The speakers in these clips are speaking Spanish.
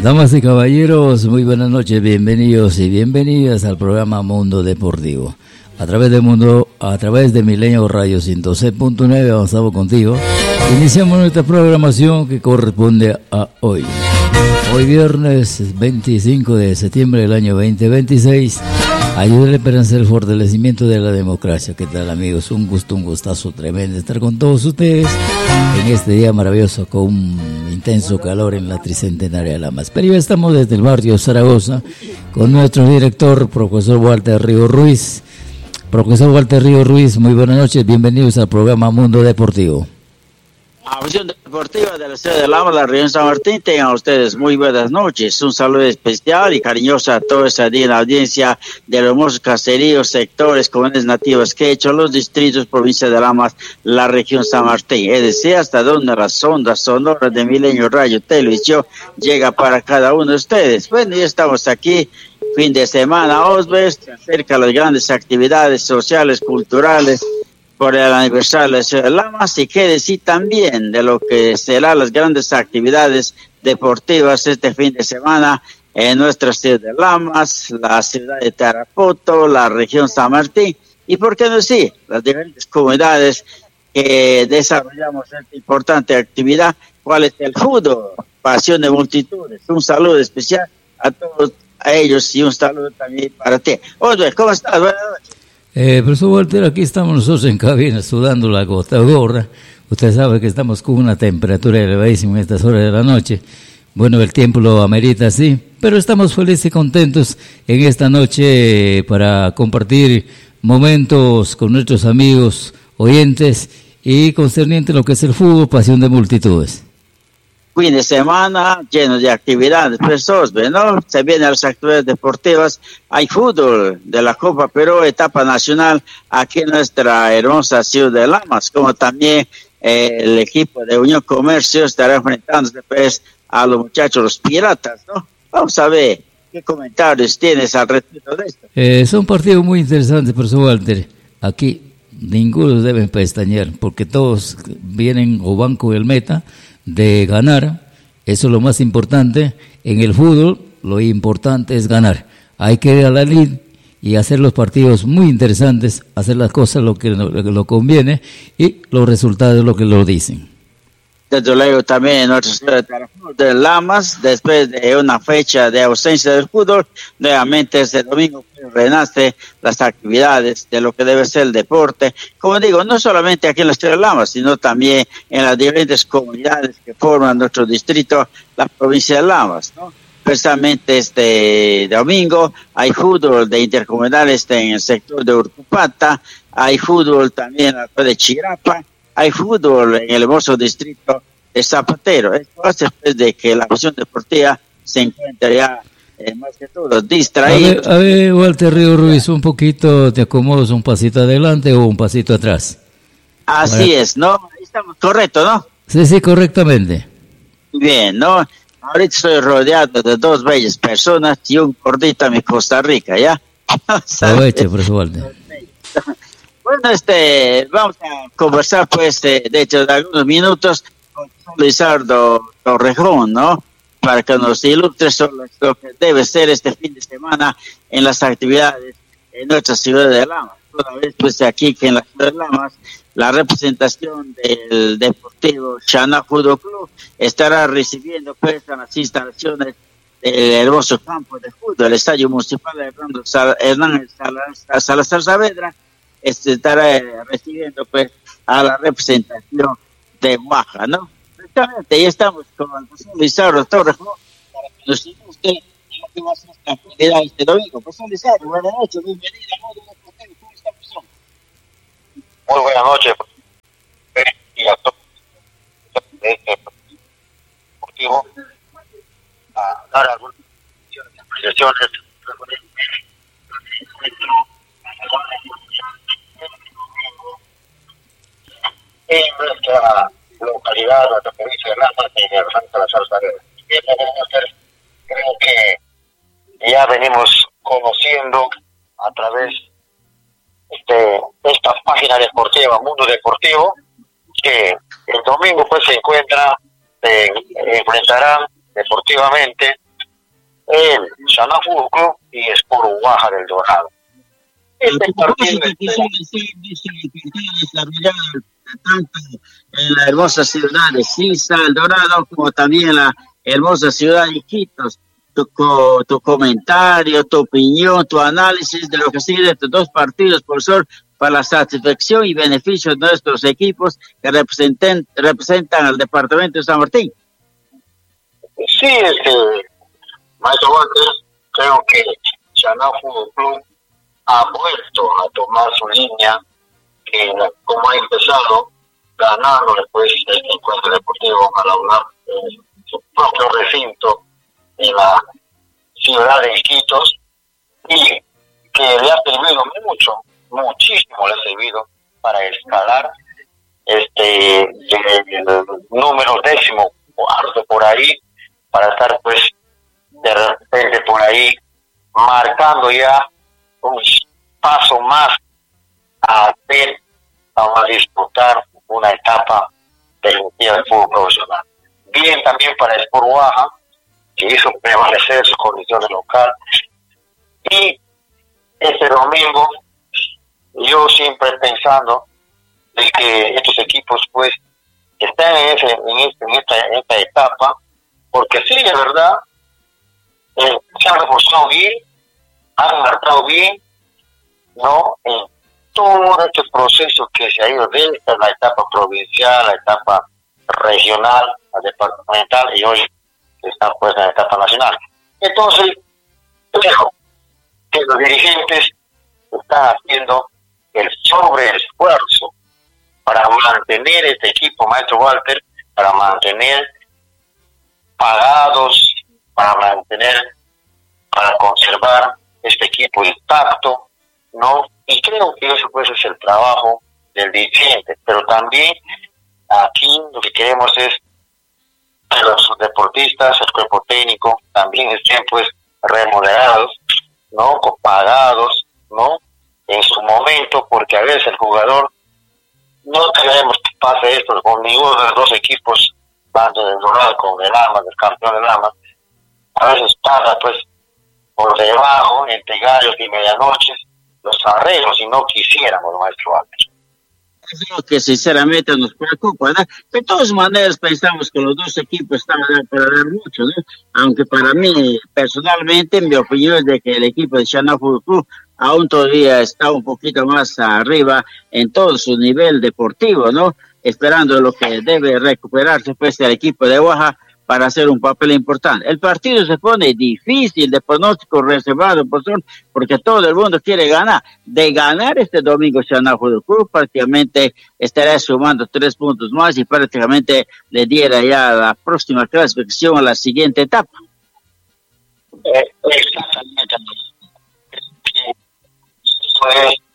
Damas y caballeros, muy buenas noches, bienvenidos y bienvenidas al programa Mundo Deportivo. A través de Milenio Radio 106.9 avanzamos contigo. Iniciamos nuestra programación que corresponde a hoy. Hoy viernes 25 de septiembre del año 2026. Ayuda a la esperanza del fortalecimiento de la democracia. ¿Qué tal, amigos? Un gustazo tremendo estar con todos ustedes en este día maravilloso con un intenso calor en la tricentenaria de Lamas. Pero ya estamos desde el barrio Zaragoza con nuestro director, profesor Walter Río Ruiz. Profesor Walter Río Ruiz, muy buenas noches, bienvenidos al programa Mundo Deportivo. A visión deportiva de la ciudad de Lamas, la región San Martín, tengan ustedes muy buenas noches. Un saludo especial y cariñoso a toda esa digna audiencia de los hermosos caseríos, sectores, comunidades nativas que he hecho los distritos, provincia de Lamas, la región San Martín. Es decir, hasta donde las ondas sonoras de Milenio Radio Televisión llega para cada uno de ustedes. Bueno, ya estamos aquí. Fin de semana, Osber, se acerca las grandes actividades sociales, culturales, por el aniversario de la ciudad de Lamas, y qué decir también de lo que serán las grandes actividades deportivas este fin de semana en nuestra ciudad de Lamas, la ciudad de Tarapoto, la región San Martín, y por qué no decir, las diferentes comunidades que desarrollamos esta importante actividad, cuál es el fútbol, pasión de multitudes. Un saludo especial a todos a ellos y un saludo también para ti. Osber, ¿cómo estás? Buenas noches. Profesor Walter, aquí estamos nosotros en cabina sudando la gota gorra. Usted sabe que estamos con una temperatura elevadísima en estas horas de la noche. Bueno, el tiempo lo amerita, sí, pero estamos felices y contentos en esta noche para compartir momentos con nuestros amigos oyentes y concerniente lo que es el fútbol, pasión de multitudes. Fin de semana lleno de actividades, personas, ¿no? Se vienen las actividades deportivas, hay fútbol de la Copa Perú, etapa nacional, aquí en nuestra hermosa ciudad de Lamas, como también el equipo de Unión Comercio estará enfrentándose pues a los muchachos, los piratas, ¿no? Vamos a ver qué comentarios tienes al respecto de esto. Son partidos muy interesantes, profesor Walter. Aquí ninguno debe pestañear, porque todos vienen o van con el meta de ganar. Eso es lo más importante en el fútbol. Lo importante es ganar. Hay que ir a la lid y hacer los partidos muy interesantes, hacer las cosas lo que lo conviene y los resultados lo que lo dicen. Desde luego también en nuestra ciudad de Lamas, después de una fecha de ausencia del fútbol, nuevamente este domingo renace las actividades de lo que debe ser el deporte. Como digo, no solamente aquí en la ciudad de Lamas, sino también en las diferentes comunidades que forman nuestro distrito, la provincia de Lamas, ¿no? Precisamente este domingo hay fútbol de intercomunales en el sector de Urcupata, hay fútbol también en la ciudad de Chirapa, hay fútbol en el hermoso distrito de Zapatero. Esto hace después de que la afición deportiva se encuentra ya más que todo distraída. A ver, Walter Río Ruiz, un poquito, te acomodas un pasito adelante o un pasito atrás. Así es, ¿no? Ahí estamos, correcto, ¿no? Sí, correctamente. Bien, ¿no? Ahorita estoy rodeado de dos bellas personas y un gordito a mi Costa Rica, ¿ya? Aproveche, profesor Walter. Bueno, vamos a conversar, pues, de hecho, de algunos minutos con Lizardo Torrejón, ¿no? Para que nos ilustre sobre lo que debe ser este fin de semana en las actividades en nuestra ciudad de Lamas. Toda vez, pues, aquí que en la ciudad de Lamas, la representación del Deportivo Xana Fútbol Club estará recibiendo, pues, en las instalaciones del hermoso campo de fútbol, el Estadio Municipal de Hernán Salazar Saavedra. Estará recibiendo pues a la representación de Oaxaca, ¿no? Exactamente, ya estamos con el profesor Lizardo Torres, ¿no? Para que nos ilustre lo que va a ser esta actividad este domingo. Profesor Lizardo, buenas noches, bienvenido a Mundo Deportivo. ¿Cómo está, profesor? Muy buenas noches, y a todos de este deportivo, a dar algunas apreciaciones en nuestra localidad, nuestra provincia de Lamas, en el Hernán Salazar Saavedra. Creo que ya venimos conociendo a través de esta página deportiva, Mundo Deportivo, que el domingo pues se enfrentarán deportivamente el Shana Fútbol Club y Sport Guaja del Dorado. Este partido quisiera decir, dice el partido desarrollado tanto en la hermosa ciudad de Sisa, El Dorado, como también en la hermosa ciudad de Iquitos. Tu comentario, tu opinión, tu análisis de lo que sigue de estos dos partidos, profesor, para la satisfacción y beneficio de nuestros equipos que representan al departamento de San Martín. Sí, maestro Walter, creo que Shana Fútbol Club ha vuelto a tomar su línea, que como ha empezado ganando después el encuentro deportivo al hablar en su propio recinto en la ciudad de Iquitos, y que le ha servido muchísimo le ha servido para escalar el número 10º cuarto por ahí, para estar pues de repente por ahí marcando ya un paso más a disputar una etapa definitiva del fútbol profesional. Bien también para el Sport Guaja, que hizo prevalecer sus condiciones local. Y este domingo, yo siempre pensando de que estos equipos pues están en esta etapa, porque sí, de verdad, se han reforzado bien, han marcado bien, ¿no? En todo este proceso que se ha ido desde la etapa provincial, la etapa regional, la departamental, y hoy está pues en la etapa nacional. Entonces, creo que los dirigentes están haciendo el sobreesfuerzo para mantener este equipo, maestro Walter, para mantener pagados, para conservar este equipo intacto, ¿no? Y creo que eso pues es el trabajo del dirigente, pero también aquí lo que queremos es que los deportistas, el cuerpo técnico, también estén pues remunerados, ¿no? Pagados, ¿no? En su momento, porque a veces el jugador, no queremos que pase esto con ninguno de los dos equipos, tanto del Dorado como del AMA, del campeón del AMA, a veces pasa pues por debajo, entre gallos y medianoches, los arreglos, y no quisiéramos, maestro Walter. Es lo que sinceramente nos preocupa, ¿no? De todas maneras pensamos que los dos equipos están para dar mucho, ¿no? Aunque para mí, personalmente, mi opinión es de que el equipo de Shana Fútbol Club aún todavía está un poquito más arriba en todo su nivel deportivo, ¿no? Esperando lo que debe recuperarse pues el equipo de Guaja para hacer un papel importante. El partido se pone difícil, de pronóstico reservado, porque todo el mundo quiere ganar. De ganar este domingo Shana Fútbol Club, prácticamente estará sumando 3 puntos más y prácticamente le diera ya la próxima clasificación a la siguiente etapa. Exactamente. Eso es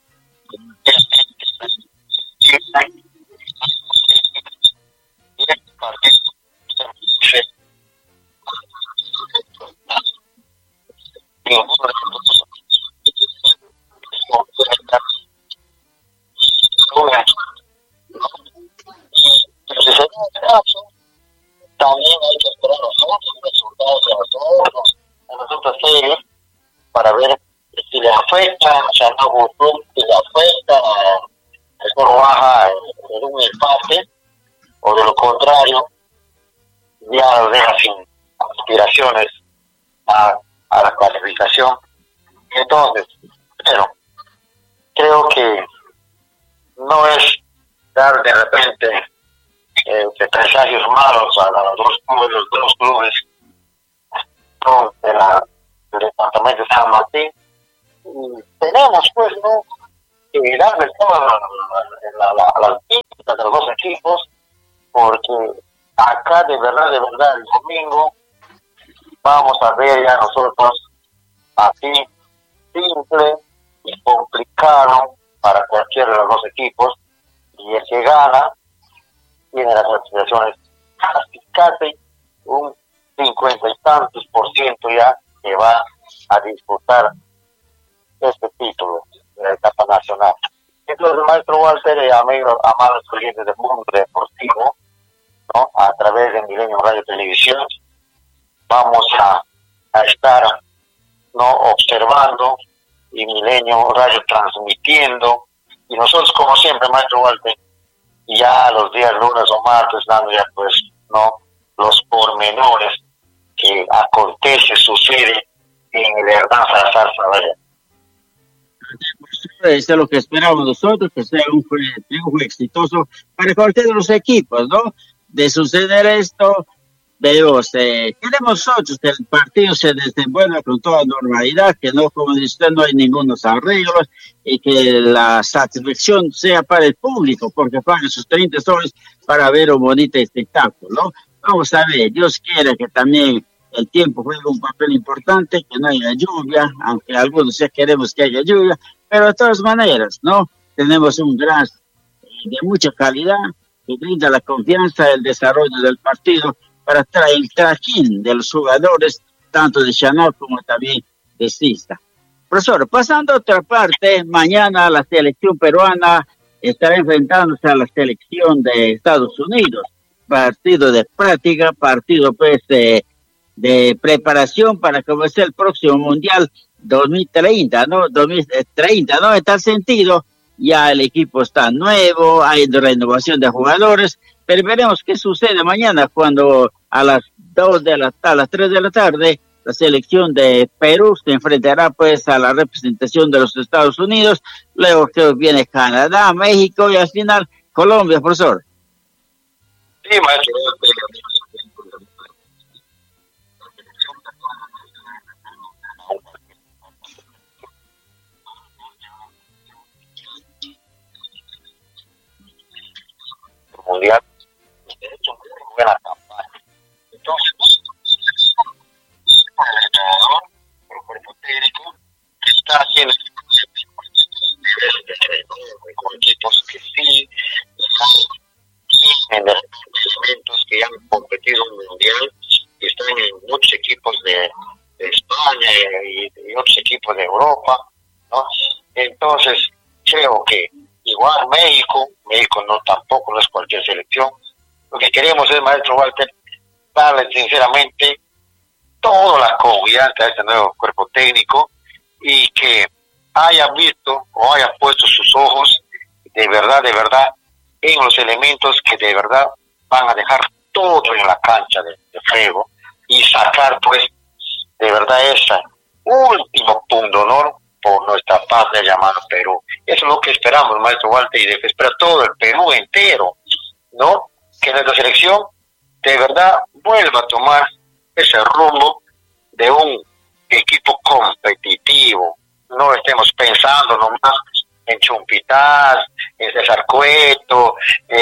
también hay que esperar nosotros resultados de las otras series para ver si le afecta a Shana Fútbol Club, si le afecta a Sport Guaja en un empate, o de lo contrario ya lo deja sin aspiraciones a la clasificación. Entonces, pero creo que no es dar de repente de presagios malos a los dos clubes del departamento de San Martín. Y tenemos pues, ¿no?, que darle todas las pistas de los dos equipos, porque acá de verdad el domingo vamos a ver ya nosotros así simple y complicado para cualquiera de los dos equipos, y el que gana tiene las clasificaciones casi un 50 y tantos % ya que va a disputar este título de la etapa nacional. Entonces, maestro Walter, amados clientes del mundo deportivo, ¿no?, a través de Milenio Radio Televisión, vamos a a estar, ¿no?, observando, y Milenio Radio transmitiendo, y nosotros como siempre, maestro Walter, ya los días lunes o martes dando ya pues, ¿no?, los pormenores que acontece, sucede en el Hernán Salazar Saavedra. Eso es lo que esperamos nosotros, que sea un triunfo exitoso para cualquiera de los equipos, ¿no? De suceder esto, queremos nosotros que el partido se desenvuelva con toda normalidad, que no, como dice usted, no hay ningunos arreglos, y que la satisfacción sea para el público, porque paga sus 30 soles para ver un bonito espectáculo, ¿no? Vamos a ver, Dios quiere que también el tiempo juega un papel importante, que no haya lluvia, aunque algunos ya queremos que haya lluvia, pero de todas maneras, ¿no? Tenemos un gras de mucha calidad que brinda la confianza del desarrollo del partido para traer el trajín de los jugadores, tanto de Chanel como también de Sista. Profesor, pasando a otra parte, mañana la selección peruana estará enfrentándose a la selección de Estados Unidos. Partido de práctica, partido pues de preparación para comenzar el próximo Mundial 2030, ¿no? 2030, ¿no? En tal sentido, ya el equipo está nuevo, hay renovación de jugadores, pero veremos qué sucede mañana cuando a las 3 de la tarde la selección de Perú se enfrentará pues a la representación de los Estados Unidos, luego que viene Canadá, México y al final Colombia, profesor. Sí, maestro. Mundial, de hecho, muy buena campaña. Entonces, el entrenador, el cuerpo técnico, que está haciendo con equipos que sí en elementos que han competido en el mundial, que están en muchos equipos de España y otros equipos de Europa, ¿no? Entonces, creo que igual México tampoco no es cualquier selección. Lo que queremos es, maestro Walter, darle sinceramente toda la confianza a este nuevo cuerpo técnico y que haya visto o haya puesto sus ojos de verdad en los elementos que de verdad van a dejar todo en la cancha de juego y sacar pues de verdad ese último punto de honor por nuestra patria llamada Perú. Eso es lo que esperamos, maestro Walter, y de que espera todo el Perú entero, ¿no? Que nuestra selección de verdad vuelva a tomar ese rumbo de un equipo competitivo. No estemos pensando nomás en Chumpitaz, en César Cueto,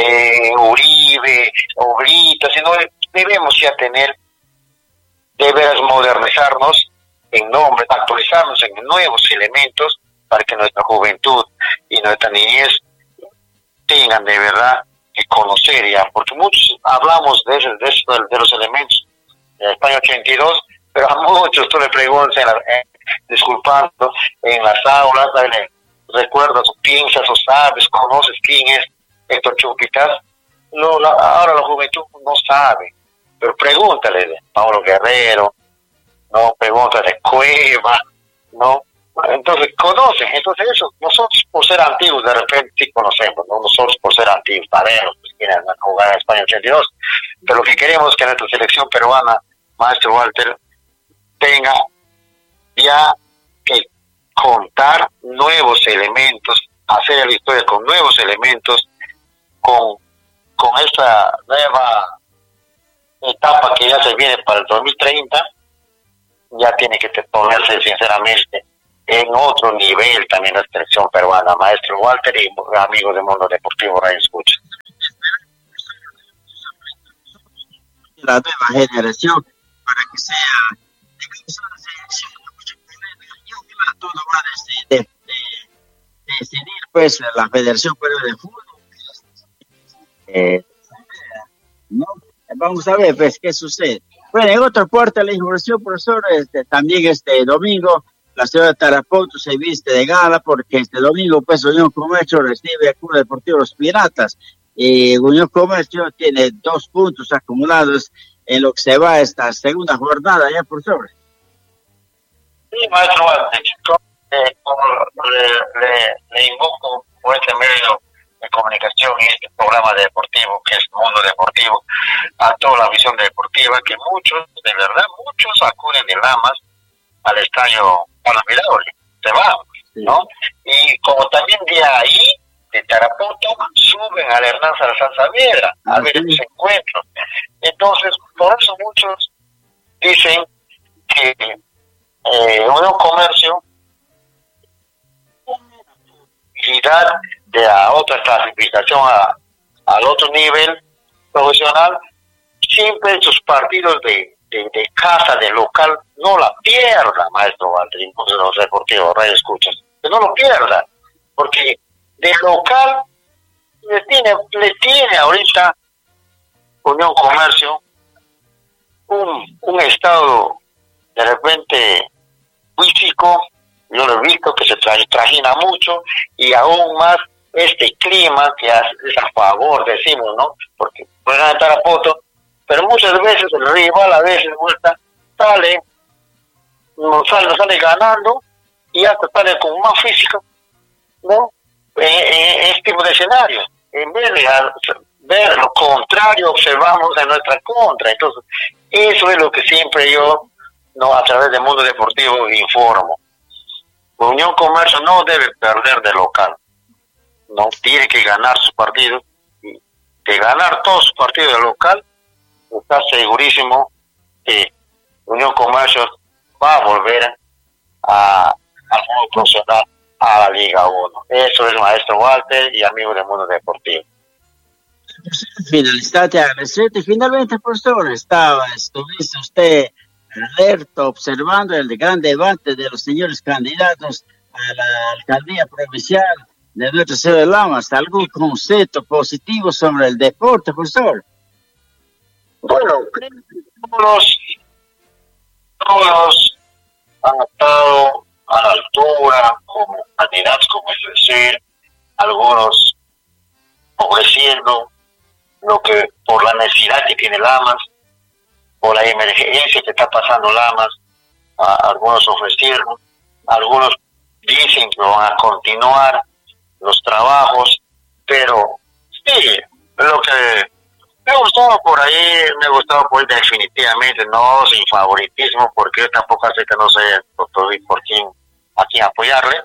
Uribe, Obrita, sino debemos ya tener, de veras modernizarnos en nombre, actualizarnos en nuevos elementos para que nuestra juventud y nuestra niñez tengan de verdad que conocer ya, porque muchos hablamos de los elementos de España 82, pero a muchos tú le preguntas, disculpando, en las aulas, recuerdas o piensas o sabes, conoces quién es Héctor Chumpitaz. No, ahora la juventud no sabe, pero pregúntale de Pablo Guerrero, no, pregúntale Cueva, no, entonces conocen. Entonces eso, nosotros por ser antiguos de repente sí conocemos, ¿no? Nosotros por ser antiguos, tareros, pues quieren jugar en España 82, pero lo que queremos es que nuestra selección peruana, maestro Walter, tenga ya que contar nuevos elementos, hacer la historia con nuevos elementos, con esta nueva etapa que ya se viene para el 2030, ya tiene que ponerse sinceramente en otro nivel también la selección peruana, maestro Walter y amigos del Mundo Deportivo Radio Escucha. La nueva generación para que sea una selección todo va a decidir pues la Federación Peruana de Fútbol, ¿no? Vamos a ver pues qué sucede. Bueno, en otra parte de la información, profesor, también este domingo la ciudad de Tarapoto se viste de gala porque este domingo pues Unión Comercio recibe al Club Deportivo Los Piratas y Unión Comercio tiene 2 puntos acumulados en lo que se va esta segunda jornada, ¿ya, profesor? Sí, maestro Walter, le invoco por este medio de comunicación y este programa deportivo que es Mundo Deportivo, a toda la visión deportiva, que muchos, de verdad, muchos acuden de Lamas al estadio para Miradores, se van, ¿no? Y como también de ahí, de Tarapoto, suben al Hernán Salazar Saavedra a ver estos encuentros. Entonces, por eso muchos dicen que un comercio posibilidad de la otra clasificación al otro nivel profesional, siempre sus partidos de casa, de local, no la pierda, maestro Walter, entonces los deportivos, radio escuchas, que no lo pierda, porque de local le tiene ahorita Unión Comercio un estado de repente físico, yo lo he visto que se trajina mucho, y aún más este clima que es a favor, decimos, ¿no? Porque pueden estar a foto, pero muchas veces el rival a veces sale ganando y hasta sale con más física, ¿no? En este tipo de escenarios, en vez de ver lo contrario, observamos en nuestra contra. Entonces, eso es lo que siempre yo, no, a través del Mundo Deportivo, informo. Unión Comercio no debe perder de local, no tiene que ganar sus partidos, y de ganar todos sus partidos de local, está segurísimo que Unión Comercio va a volver al mundo profesional, a la Liga 1. Eso es maestro Walter y amigo del Mundo Deportivo. Finalmente, profesor, estuviste usted alerta observando el gran debate de los señores candidatos a la alcaldía provincial de nuestra ciudad de Lamas. ¿Algún concepto positivo sobre el deporte, profesor? Bueno, creo que todos han estado a la altura como candidatos, como es decir, algunos ofreciendo lo que por la necesidad que tiene Lamas, por la emergencia que está pasando Lamas, algunos ofrecieron, algunos dicen que van a continuar los trabajos, pero sí, lo que me gustaba por ahí definitivamente, no sin favoritismo, porque yo tampoco sé que no sé por quién, a quién apoyarle.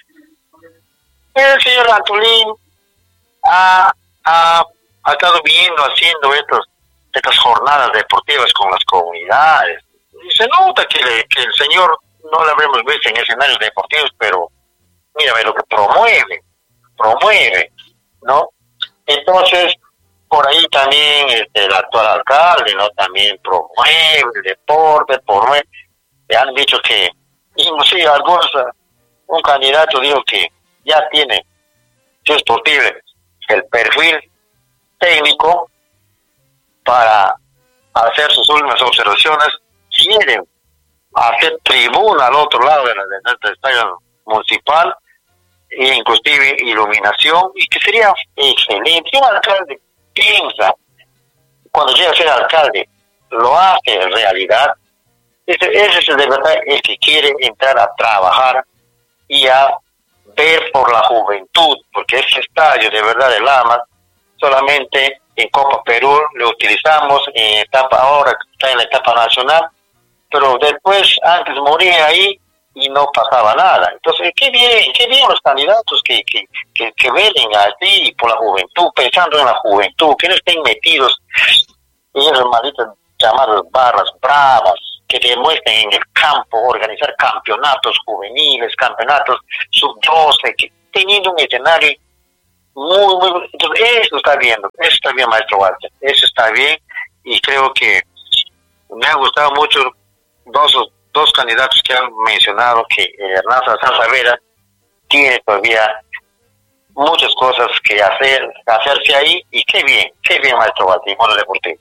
El señor Antolín ha estado haciendo estas jornadas deportivas con las comunidades. Y se nota que el señor no lo habremos visto en escenarios deportivos, pero mira lo que promueve, ¿no? Entonces, por ahí también el actual alcalde, ¿no? También promueve el deporte, le han dicho que, inclusive un candidato dijo que ya tiene, si es posible, el perfil técnico para hacer sus últimas observaciones. Quieren hacer tribuna al otro lado del estadio municipal, e inclusive iluminación, y que sería excelente. Un alcalde piensa, cuando llega a ser alcalde, lo hace en realidad. Ese es de verdad el que quiere entrar a trabajar y a ver por la juventud, porque ese estadio de verdad de Lamas, solamente en Copa Perú lo utilizamos en etapa, ahora está en la etapa nacional, pero después antes moría ahí y no pasaba nada. Entonces, qué bien los candidatos que velen así por la juventud, pensando en la juventud, que no estén metidos en esas malditas llamadas barras bravas, que demuestren en el campo, organizar campeonatos juveniles, campeonatos sub-12, teniendo un escenario muy, entonces eso está bien, maestro Walter, eso está bien, y creo que me ha gustado mucho dos candidatos que han mencionado, que Hernán Salazar Saavedra tiene todavía muchas cosas que hacerse ahí, y qué bien maestro Walter, Mundo Deportivo.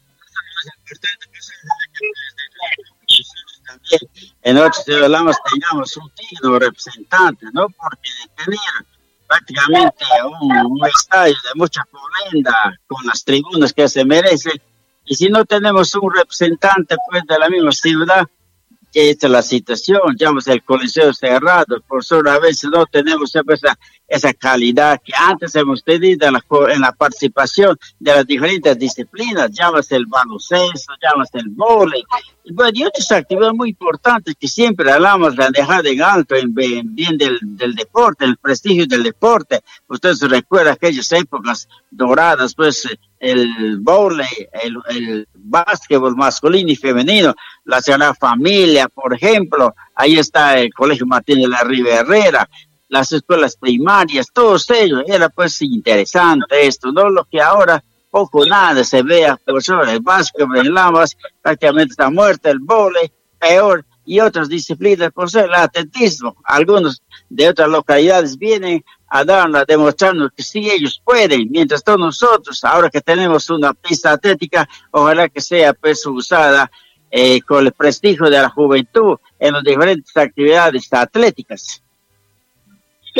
En nuestra ciudad de Lamas tengamos un digno representante, ¿no? Porque tener prácticamente un estadio de mucha polenda con las tribunas que se merece, y si no tenemos un representante pues de la misma ciudad, que esta es la situación, llamamos el coliseo cerrado, por eso a veces no tenemos esa calidad que antes hemos tenido en la participación de las diferentes disciplinas, llamas el baloncesto, llamas el vóley, y bueno, y otras actividades muy importantes que siempre hablamos de dejar en alto, en bien del deporte, el prestigio del deporte. Ustedes recuerdan aquellas épocas doradas, pues el vóley, el básquetbol masculino y femenino, la Sagrada Familia, por ejemplo, ahí está el Colegio Martín de la Herrera, las escuelas primarias, todos ellos, era pues interesante esto, ¿no? Lo que ahora poco nada se vea, profesor, el básquetbol, el lamas, prácticamente está muerto, el vóley, peor, y otras disciplinas, por el atletismo, algunos de otras localidades vienen a demostrarnos que sí ellos pueden, mientras todos nosotros, ahora que tenemos una pista atlética, ojalá que sea pues usada con el prestigio de la juventud en las diferentes actividades atléticas. Sí,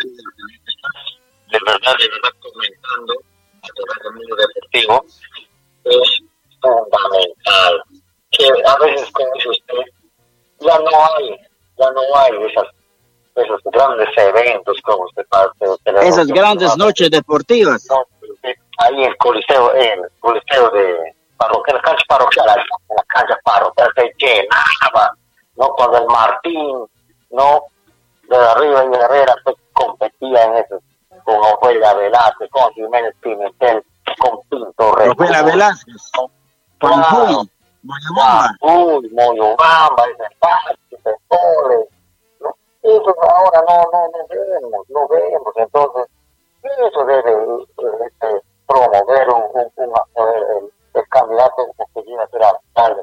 de verdad comentando el mundo deportivo es fundamental, que a veces, como dice usted, ya no hay esos grandes eventos como usted parte. Esas grandes noches deportivas. No, ahí el coliseo de parroquial, la cancha parroquial se llenaba, ¿no? Cuando el Martín, ¿no? De arriba y de Herrera pues competía en eso, con Ofelia Velázquez, con Jiménez Pimentel, con Pinto Rey. Ofelia Velázquez, con Moyobamba, ese parque, ese Sole, ¿no? Eso ahora no vemos, entonces eso debe promover el candidato que quiera ser alcalde,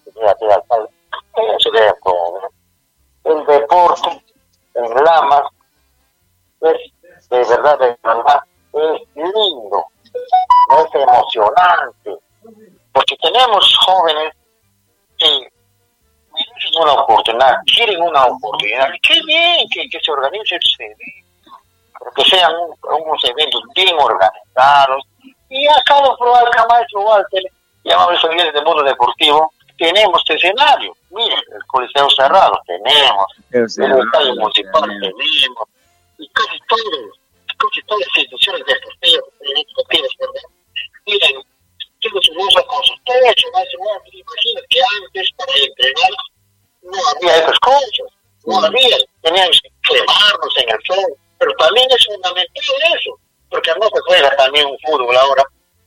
eso debe promover. El deporte en Lamas es de verdad es lindo, es emocionante, porque tenemos jóvenes que merecen una oportunidad, quieren una oportunidad, y qué bien que se organice ese evento, que sean unos eventos bien organizados, y acá acá Maestro Walter, llamamos hoy del mundo deportivo, tenemos este escenario, miren, el Coliseo Cerrado tenemos, el Estadio Municipal tenemos, y casi todas las instituciones deportivas, miren, tienen su bolsa con sus techos, imagina que antes para entrenar no había esas cosas, teníamos que quemarnos en el sol, pero también es fundamental eso, porque no se juega también un fútbol ahora,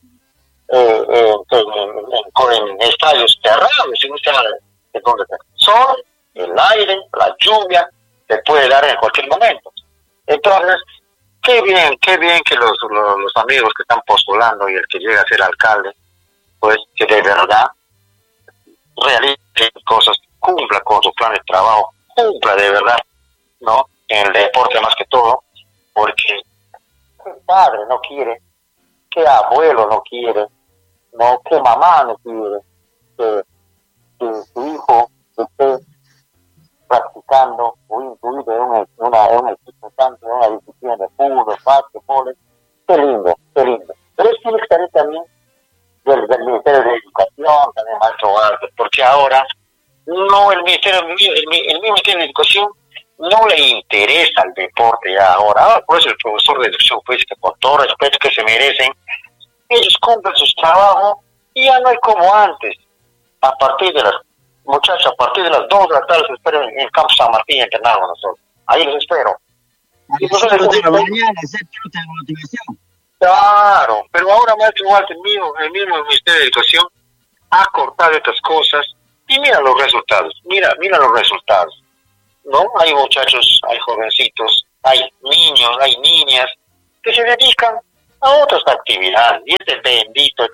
en estadios cerrados, si no está el sol, el aire, la lluvia, se puede dar en cualquier momento. Entonces, qué bien que los amigos que están postulando y el que llega a ser alcalde, pues que de verdad realice cosas, cumpla con su plan de trabajo, cumpla de verdad, ¿no? En el deporte más que todo, porque qué padre no quiere, qué abuelo no quiere, no, que mamá no quiere que su hijo esté practicando o incluido en un equipo tanto, en una disciplina de fútbol, básquetbol. Qué lindo. Pero eso tiene que salir también del Ministerio de Educación, también Maestro Arte, porque ahora no el mismo Ministerio de Educación no le interesa el deporte ya ahora. Por eso el profesor de educación, pues, que con todo respeto que se merecen, ellos cumplen sus trabajos y ya no hay como antes. A partir de las 2 de la tarde los espero en el campo San Martín internado nosotros. Ahí los espero. Y nosotros de la mañana, hacer de motivación. Claro, pero ahora Maestro Walter, el mismo Ministerio de Educación ha cortado estas cosas y mira los resultados, mira los resultados, ¿no? Hay muchachos, hay jovencitos, hay niños, hay niñas que se dedican a otras actividades y este bendito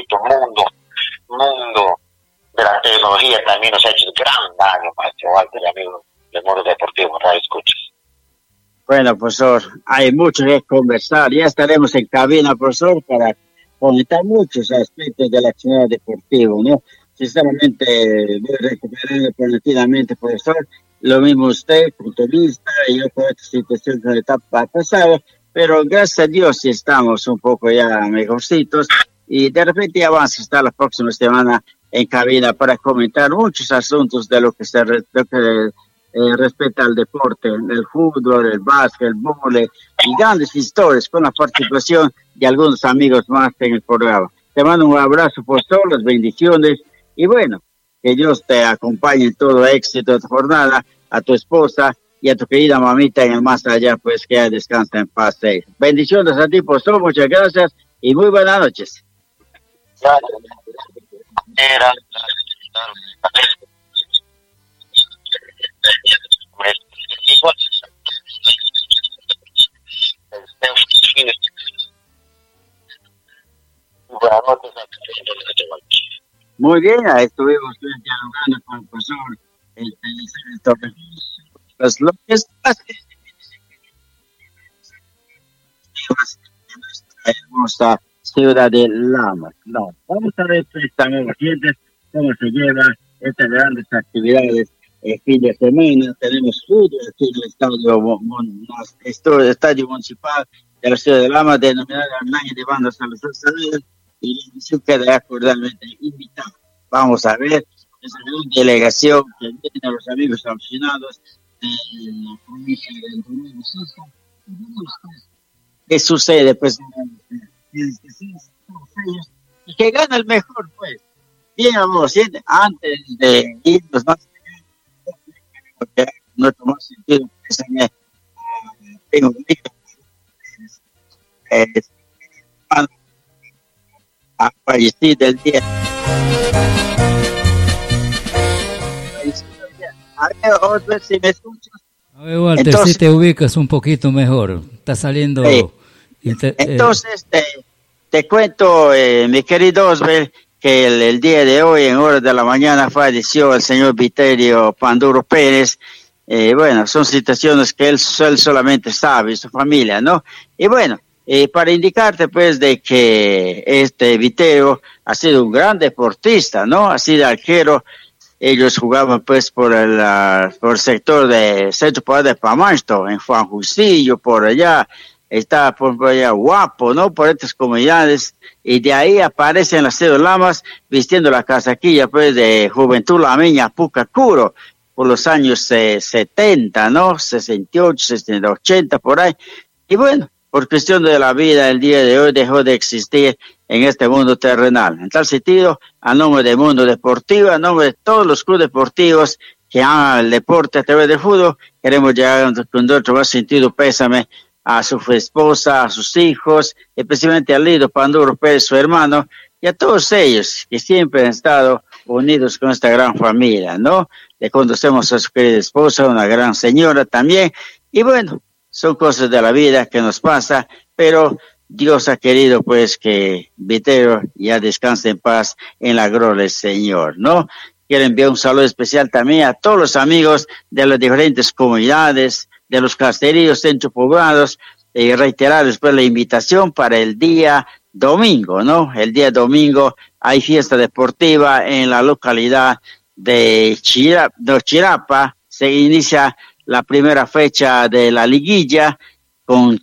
mundo de la tecnología también nos ha hecho gran daño, Maestro Walter, amigo del mundo deportivo, radio escuchas. Bueno, profesor, hay mucho que conversar. Ya estaremos en cabina, profesor, para comentar muchos aspectos de la actividad deportiva, ¿no? Sinceramente, voy recuperando paulatinamente, profesor. Lo mismo usted, punto de vista, y yo con esta situación que la etapa pasada, pero gracias a Dios sí estamos un poco ya mejorcitos, y de repente ya vamos a estar la próxima semana en cabina para comentar muchos asuntos de lo que respecta al deporte, el fútbol, el básquet, el vóley y grandes historias con la participación de algunos amigos más en el programa. Te mando un abrazo por todas las bendiciones y bueno, que Dios te acompañe en todo éxito de tu jornada, a tu esposa y a tu querida mamita en el más allá, pues que descansa en paz. Bendiciones a ti, pastor, muchas gracias y muy buenas noches. Muy bien, estuvimos dialogando con el profesor pues lo que es hermosa ciudad de Lamas. No, vamos a ver también los clientes cómo se llevan estas grandes actividades fin de semana. Tenemos fútbol aquí en el estadio municipal de la ciudad de Lamas, denominado Arnaña de Bandas a los Estados y se queda cordialmente invitado. Vamos a ver esa gran delegación que viene a los amigos aficionados de la provincia del Domingo. ¿Qué sucede? Pues y que gana el mejor, pues. Bien, amor, antes de irnos más, porque no tomó sentido que tengo un hijo a fallecer del día. A ver, si me escuchas. A ver, Walter, entonces, si te ubicas un poquito mejor, está saliendo... Entonces, te cuento, mi querido Osbel, que el día de hoy, en horas de la mañana, falleció el señor Viterio Panduro Pérez. Bueno, son situaciones que él solamente sabe, y su familia, ¿no? Y bueno, para indicarte, pues, de que este Viterio ha sido un gran deportista, ¿no? Ha sido arquero. Ellos jugaban, pues, por el sector de Centro Poder de Pamansto, en Juan Justillo, por allá. Está por allá Guapo, ¿no? Por estas comunidades. Y de ahí aparecen las Cero Lamas vistiendo la casaquilla, pues, de Juventud Lameña Pucacuro, por los años 70, ¿no? 68, 70, 80, por ahí. Y bueno, por cuestión de la vida, el día de hoy dejó de existir en este mundo terrenal. En tal sentido, a nombre del mundo deportivo, a nombre de todos los clubes deportivos que aman el deporte a través del fútbol, queremos llegar con otro más sentido pésame a su esposa, a sus hijos, especialmente a Lido Panduro Pérez, su hermano, y a todos ellos que siempre han estado unidos con esta gran familia, ¿no? Le conocemos a su querida esposa, una gran señora también, y bueno, son cosas de la vida que nos pasa, pero Dios ha querido pues que Viterio ya descanse en paz en la gloria del Señor, ¿no? Quiero enviar un saludo especial también a todos los amigos de las diferentes comunidades, de los caseríos, centros poblados, y reiterar después la invitación para el día domingo, ¿no? El día domingo hay fiesta deportiva en la localidad de Chirapa, se inicia la primera fecha de la liguilla con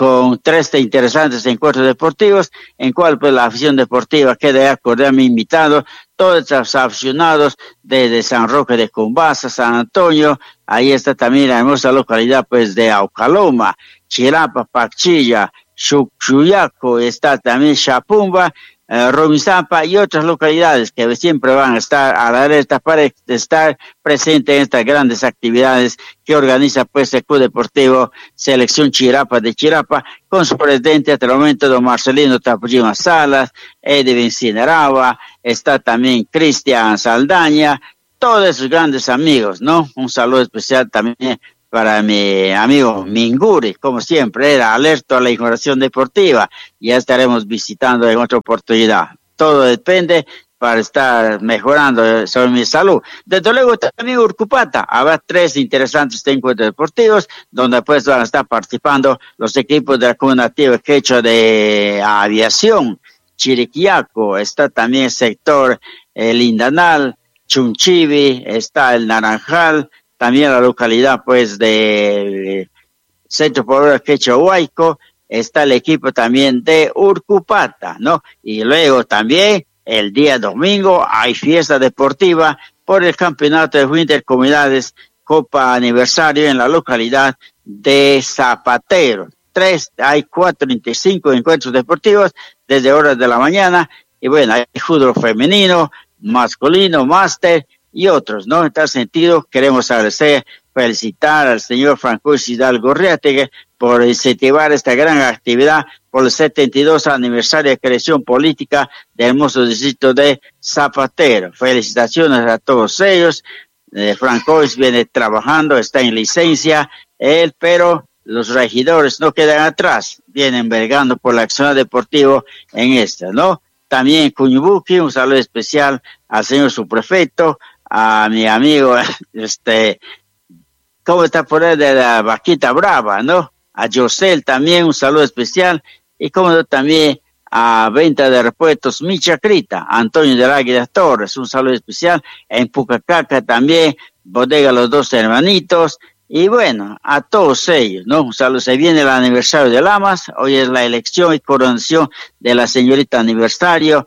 3 interesantes encuentros deportivos, en cual pues la afición deportiva queda cordialmente invitado, todos los aficionados de San Roque de Cumbasa, San Antonio, ahí está también la hermosa localidad pues de Aucaloma, Chirapa, Pachilla, Chuyaco, está también Chapumba, Romizampa y otras localidades que siempre van a estar a la alerta para estar presentes en estas grandes actividades que organiza pues el Club Deportivo Selección Chirapa de Chirapa con su presidente hasta el momento don Marcelino Tapullima Salas, Edwin Cineraba, está también Cristian Saldaña, todos esos grandes amigos, ¿no? Un saludo especial también para mi amigo Minguri, como siempre, era alerta a la información deportiva. Ya estaremos visitando en otra oportunidad. Todo depende para estar mejorando sobre mi salud. Desde luego también Urcupata, habrá 3 interesantes encuentros deportivos, donde pues van a estar participando los equipos de la comunidad quechua de aviación, Chiriquiaco, está también el sector Lindanal, Chunchivi, está el Naranjal, también la localidad pues de Centro Poblado Quechua Huayco, está el equipo también de Urcupata, ¿no? Y luego también el día domingo hay fiesta deportiva por el campeonato de intercomunidades Copa Aniversario en la localidad de Zapatero. Hay 45 encuentros deportivos desde horas de la mañana, y bueno, hay fútbol femenino, masculino, máster y otros, ¿no? En tal sentido, queremos agradecer, felicitar al señor Francisco Hidalgo Riategui por incentivar esta gran actividad por el 72 aniversario de creación política del hermoso distrito de Zapatero. Felicitaciones a todos ellos. Francois viene trabajando, está en licencia, pero los regidores no quedan atrás, vienen vergando por la acción deportiva en esta, ¿no? También Cuñubuqui, un saludo especial al señor subprefecto, a mi amigo, ¿cómo está por ahí de la Vaquita Brava, no? A Yosel también, un saludo especial, y como no, también a Venta de Repuestos Michacrita, Antonio del Águila Torres, un saludo especial, en Pucacaca también, Bodega Los Dos Hermanitos, y bueno, a todos ellos, ¿no? Un saludo. Se viene el aniversario de Lamas, hoy es la elección y coronación de la señorita aniversario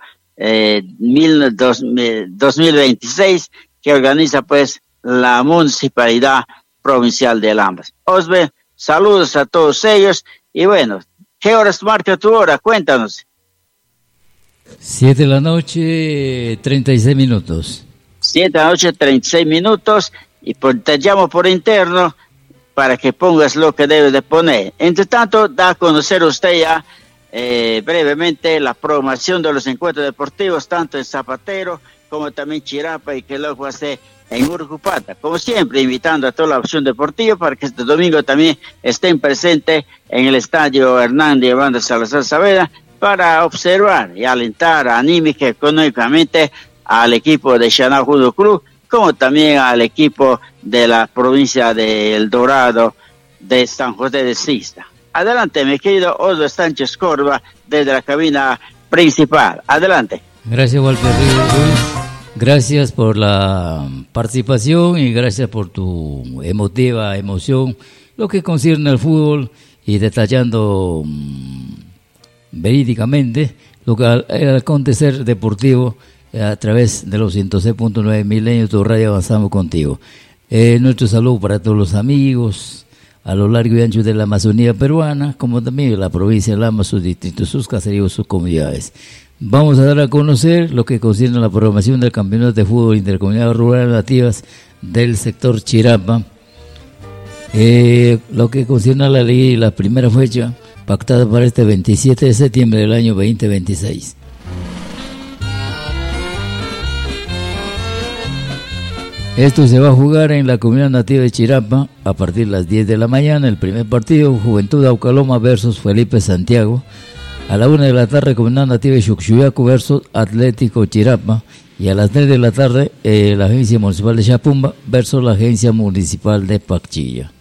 2026, que organiza pues la Municipalidad Provincial de Lamas. Osbe, saludos a todos ellos, y bueno, ¿qué horas marca tu hora? Cuéntanos. 7 de la noche, 36 minutos. 7 de la noche, 36 minutos, y te llamo por interno para que pongas lo que debes de poner. Entre tanto, da a conocer usted ya brevemente la programación de los encuentros deportivos, tanto en Zapatero como también Chirapa, y que luego hace en Urcupata. Como siempre, invitando a toda la opción deportiva para que este domingo también estén presentes en el estadio Hernández Banda Salazar Saavedra para observar y alentar anímica y económicamente al equipo de Xanao Judo Club, como también al equipo de la provincia de El Dorado de San José de Sista. Adelante, mi querido Osvaldo Sánchez Córdoba, desde la cabina principal. Adelante. Gracias, Walter Ruiz. Gracias por la participación y gracias por tu emoción, lo que concierne al fútbol, y detallando verídicamente lo que al acontecer deportivo a través de los 106.9 Milenio, tu radio, avanzamos contigo. Nuestro saludo para todos los amigos a lo largo y ancho de la Amazonía peruana, como también la provincia de Lamas, sus distritos, sus caseríos, sus comunidades. Vamos a dar a conocer lo que concierne a la programación del Campeonato de Fútbol Intercomunidades Rurales Nativas del sector Chirapa. Lo que concierne a la ley, la primera fecha pactada para este 27 de septiembre del año 2026. Esto se va a jugar en la comunidad nativa de Chirapa a partir de las 10 de la mañana. El primer partido, Juventud Aucaloma versus Felipe Santiago. A la 1 de la tarde, comunidad nativa de Xuxuyacu versus Atlético Chirapa. Y a las 3 de la tarde, la Agencia Municipal de Chapumba versus la Agencia Municipal de Pacchilla.